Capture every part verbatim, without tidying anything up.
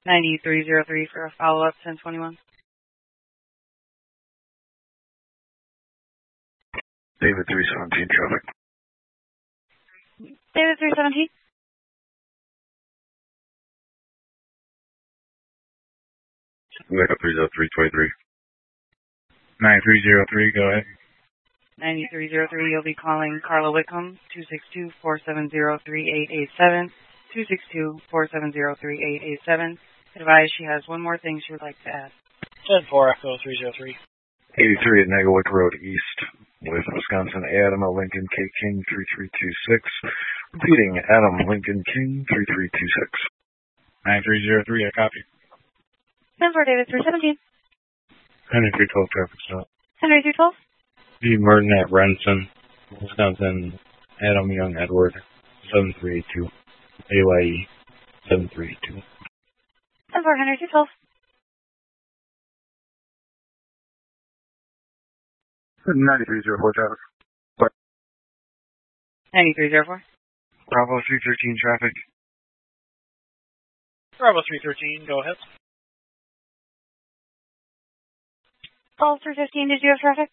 ninety-three zero three for a follow-up, ten twenty-one. David three seventeen traffic. David three seventeen. Wake up three zero three twenty-three. nine three zero three, go ahead. ninety-three zero three, you'll be calling Carla Wickham, two six two, four seven zero, three eight eight seven, two six two, four seven zero, three eight eight seven. Advise she has one more thing she would like to add. ten four, Echo three zero three. eighty-three at Negawick Road East, with Wisconsin, Adam Lincoln K. King, three three two six. Repeating, Adam Lincoln King, three three two six. nine three zero three, I copy. ten four, David three seventeen. Henry three twelve, traffic stop. Henry three twelve. B. Merton at Renson, Wisconsin, Adam Young Edward, seven three eight two. A Y E, seven three eight two. ten four, Henry three twelve. ninety-three zero four traffic. ninety-three zero four. Bravo three thirteen traffic. Bravo three thirteen, go ahead. Call three fifteen, did you have traffic?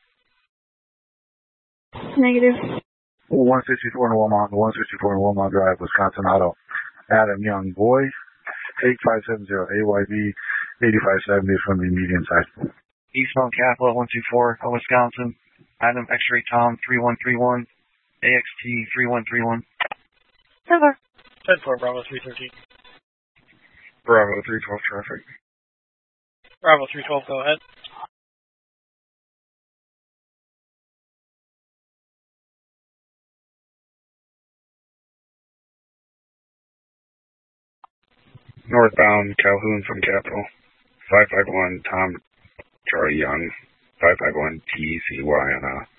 Negative. one sixty-four in Wilmot, one sixty-four in Wilmot Drive, Wisconsin Auto. Adam Young, boy, eight five seven zero, A Y B, eighty-five seventy from the median side. Eastbound Capitol, one two four, Wisconsin. Adam X-Ray Tom, three one three one, A X T, three one three one. ten four. ten four, Bravo three thirteen. Bravo three twelve traffic. Bravo three twelve, go ahead. Northbound Calhoun from Capitol. five five one Tom Charlie Young. five five one T C Y on a